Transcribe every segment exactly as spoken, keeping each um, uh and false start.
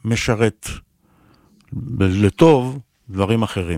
משרת לטוב דברים אחרים.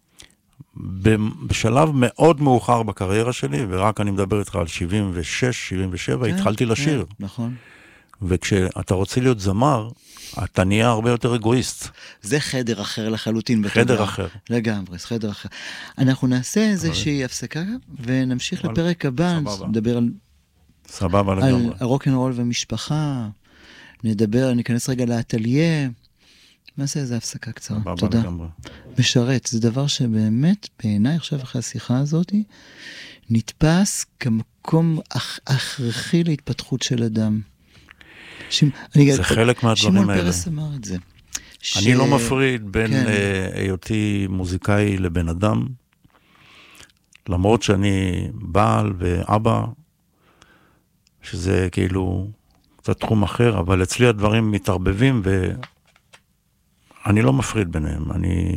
בשלב מאוד מאוחר בקריירה שלי, ורק אני מדבר איתך על שבעים ושש שבעים ושבע, כן, התחלתי לשיר. כן, נכון. וכשאתה רוצה להיות זמר, אתה נהיה הרבה יותר אגואיסט. זה חדר אחר לחלוטין. חדר בתודעה. אחר. לגמרי, חדר אחר. אנחנו נעשה איזושהי הפסקה, ונמשיך אבל... לפרק הבא, נדבר על... סבבה לגמרי. על הרוק'נ'רול ומשפחה, נדבר, ניכנס רגע לאטליה, נעשה איזו הפסקה קצרה. תודה. לגמרי. משרת, זה דבר שבאמת, בעיניי עכשיו אחרי השיחה הזאת, נתפס כמקום הכרחי להתפתחות של אדם. זה חלק מהדברים האלה. שמעון פרס אמר את זה. אני לא מפריד בין היותי מוזיקאי לבן אדם, למרות שאני בעל ואבא, שזה כאילו קצת תחום אחר, אבל אצלי הדברים מתערבבים, ואני לא מפריד ביניהם. אני...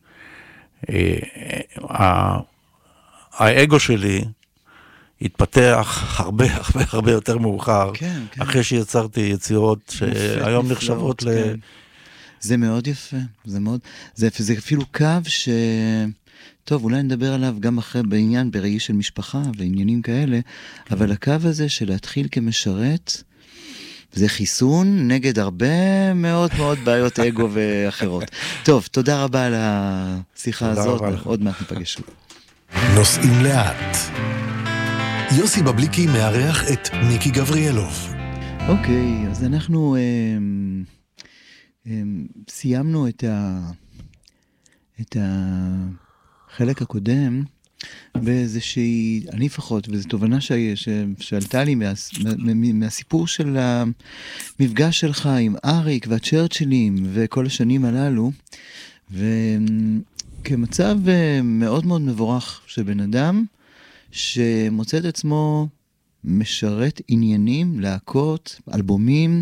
האגו שלי התפתח הרבה הרבה הרבה יותר מאוחר, כן, כן. אחרי שיצרתי יצירות שהיום נחשבות ל... כן. זה מאוד יפה, זה מאוד, זה, זה אפילו קו ש... טוב, אולי נדבר עליו גם אחרי בעניין, בראי של משפחה ועניינים כאלה, כן. אבל הקו הזה של להתחיל כמשרת, זה חיסון נגד הרבה מאוד מאוד בעיות אגו ואחרות. טוב, תודה רבה על השיחה הזאת, עוד מעט נפגש. נוסעים לאט. יוסי בבליקי מארח את מיקי גבריאלוב. אוקיי, אז אנחנו אה, אה, סיימנו את ה את החלק הקודם באיזושהי, אני לפחות, וזו תובנה ש, ש, שעלתה לי מה, מה, מהסיפור של המפגש שלך עם אריק והצ'רצ'ילים וכל השנים הללו, וכמצב מאוד מאוד מבורך שבן אדם שמוצא את עצמו משרת עניינים, להקות, אלבומים,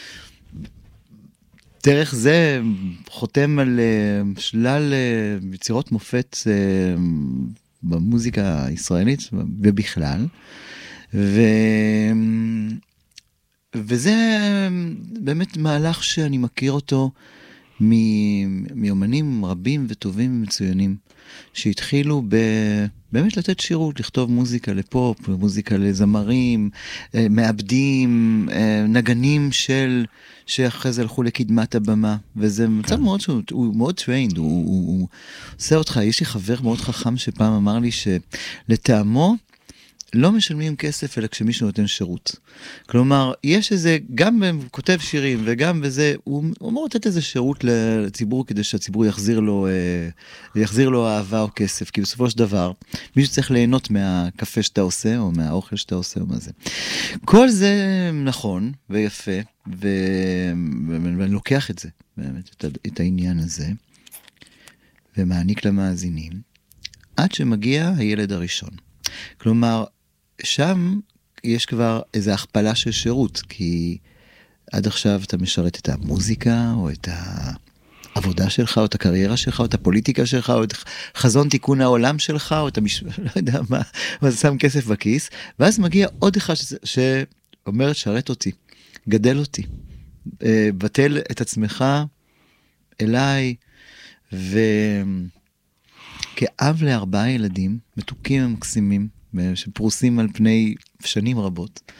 דרך זה חותם על שלל יצירות מופת במוזיקה הישראלית ובכלל, ו... וזה באמת מהלך שאני מכיר אותו מאומנים רבים וטובים ומצוינים, שהתחילו ב... באמת לתת שירות, לכתוב מוזיקה לפופ, מוזיקה לזמרים, מעבדים, נגנים של, שאחרי זה הלכו לקדמת הבמה, וזה מצב כן. מאוד שהוא הוא מאוד טריינד, הוא, הוא, הוא עושה אותך, יש לי חבר מאוד חכם שפעם אמר לי שלטעמו, לא משלמים כסף אלא כשמישהו נותן שירות. כלומר, יש איזה, גם כותב שירים וגם בזה, הוא אומר לתת איזה שירות לציבור כדי שהציבור יחזיר לו, יחזיר לו אהבה או כסף, כי בסופו של דבר, מישהו צריך ליהנות מהקפה שאתה עושה, או מהאוכל שאתה עושה, או מה זה. כל זה נכון ויפה, ו... ואני לוקח את זה, באמת, את, את העניין הזה, ומעניק למאזינים, עד שמגיע הילד הראשון. כלומר, שם יש כבר איזו הכפלה של שירות, כי עד עכשיו אתה משרת את המוזיקה, או את העבודה שלך, או את הקריירה שלך, או את הפוליטיקה שלך, או את חזון תיקון העולם שלך, או את המש... לא יודע מה, אבל שם כסף בכיס, ואז מגיע עוד אחד ש... שאומר, שרת אותי, גדל אותי, בטל את עצמך אליי, וכאב לארבעה ילדים, מתוקים ומקסימים, שפרוסים על פני שנים רבות.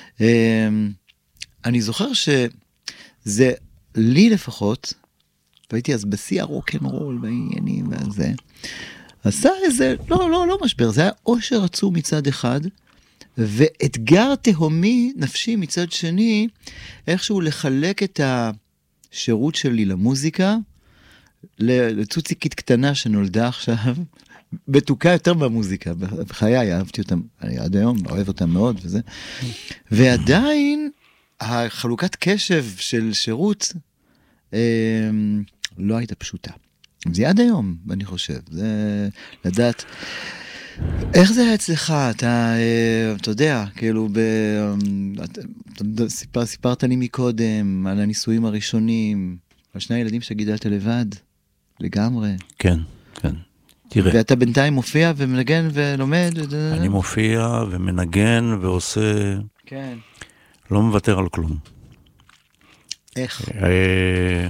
אני זוכר שזה, לי לפחות, והייתי אז בשיא הרוק'נ'רול בעניינים והזה, עשה איזה, לא, לא, לא משבר, זה היה אושר עצום מצד אחד, ואתגר תהומי נפשי מצד שני, איכשהו לחלק את השירות שלי למוזיקה, לצוציקית קטנה שנולדה עכשיו, בתוקה יותר במוזיקה, בחיי אהבתי אותם, אני עד היום אוהב אותם מאוד וזה, ועדיין החלוקת קשב של שירות אה, לא הייתה פשוטה. זה עד היום, אני חושב, זה לדעת, איך זה היה אצלך, אתה, אה, אתה יודע, כאילו, ב, אתה, סיפר, סיפרת לי מקודם על הניסויים הראשונים, על שני הילדים שגידלת לבד, לגמרי. כן, כן. תראה. ואתה בינתיים מופיע ומנגן ולומד. אני מופיע ומנגן ועושה... כן. לא מוותר על כלום. איך? אה,